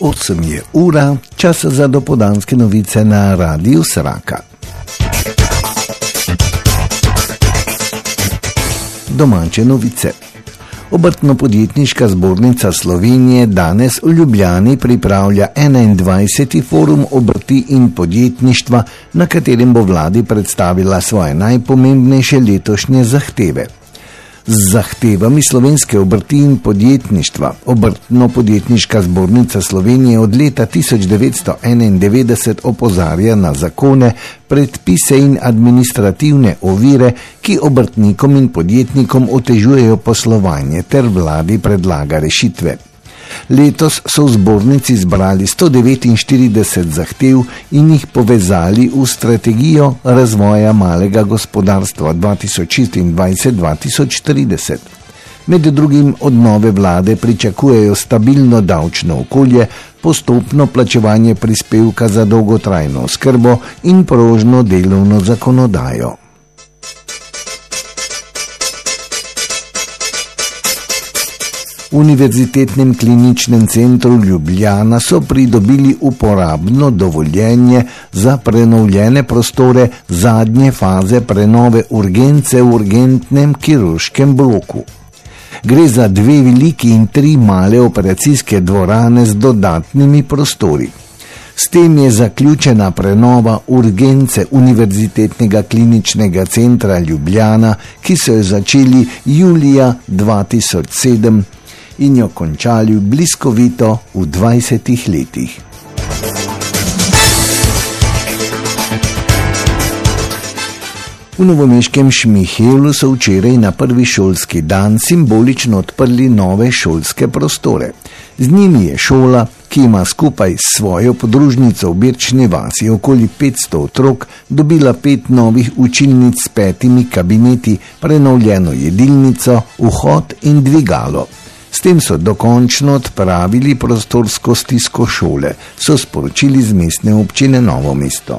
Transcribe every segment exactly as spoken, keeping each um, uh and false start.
osem je ura, čas za dopoldanske novice na Radiu Sraka. Domače novice. Obrtno-podjetniška zbornica Slovenije danes v Ljubljani pripravlja enaindvajseti forum obrti in podjetništva, na katerem bo vladi predstavila svoje najpomembnejše letošnje zahteve. Z zahtevami slovenske obrti in podjetništva Obrtno-podjetniška zbornica Slovenije od leta tisoč devetsto enaindevetdeset opozarja na zakone, predpise in administrativne ovire, ki obrtnikom in podjetnikom otežujejo poslovanje, ter vladi predlaga rešitve. Letos so v zbornici zbrali sto devetinštirideset zahtev in jih povezali v strategijo razvoja malega gospodarstva dva tisoč šestindvajset do dva tisoč trideset. Med drugim od nove vlade pričakujejo stabilno davčno okolje, postopno plačevanje prispevka za dolgotrajno oskrbo in prožno delovno zakonodajo. V Univerzitetnem kliničnem centru Ljubljana so pridobili uporabno dovoljenje za prenovljene prostore zadnje faze prenove urgence v urgentnem kirurškem bloku. Gre za dve veliki in tri male operacijske dvorane z dodatnimi prostori. S tem je zaključena prenova urgence Univerzitetnega kliničnega centra Ljubljana, ki so jo začeli julija dva tisoč sedem in jo končali bliskovito v dvajsetih letih. V novomeškem Šmihelu so včeraj na prvi šolski dan simbolično odprli nove šolske prostore. Z njimi je šola, ki ima skupaj s svojo podružnico v Birčni vasi okoli petsto otrok, dobila pet novih učilnic s petimi kabineti, prenovljeno jedilnico, vhod in dvigalo. S tem so dokončno odpravili prostorsko stisko šole, so sporočili z mestne občine Novo mesto.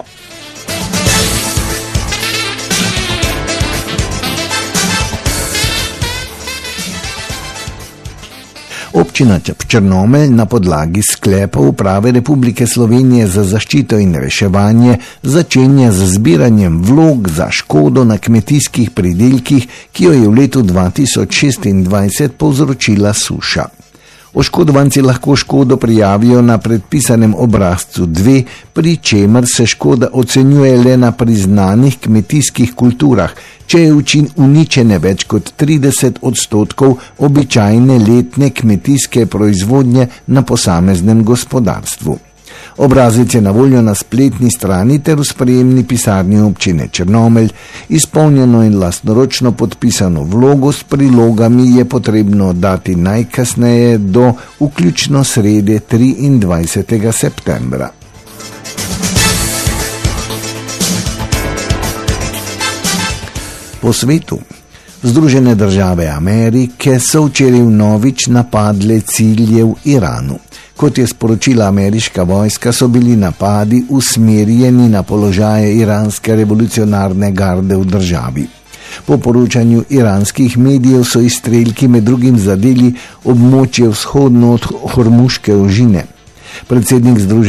Občina Črnomelj na podlagi sklepa Uprave Republike Slovenije za zaščito in reševanje začenja z zbiranjem vlog za škodo na kmetijskih pridelkih, ki jo je v letu dva tisoč šestindvajset povzročila suša. Oškodovanci lahko škodo prijavijo na predpisanem obrazcu dve, pri čemer se škoda ocenjuje le na priznanih kmetijskih kulturah, če je uničene več kot trideset odstotkov običajne letne kmetijske proizvodnje na posameznem gospodarstvu. Obrazec je na voljo na spletni strani ter v sprejemni pisarni občine Črnomelj. Izpolnjeno in lastnoročno podpisano vlogo s prilogami je potrebno dati najkasneje do vključno srede triindvajsetega septembra. Po svetu. Združene države Amerike so včeraj vnovič napadle cilje v Iranu. Kot je sporočila ameriška vojska, so bili napadi usmerjeni na položaje iranske revolucionarne garde v državi. Po poročanju iranskih medijev so izstrelki med drugim zadeli območje vzhodno od Hormuške ožine. Predsednik Združenih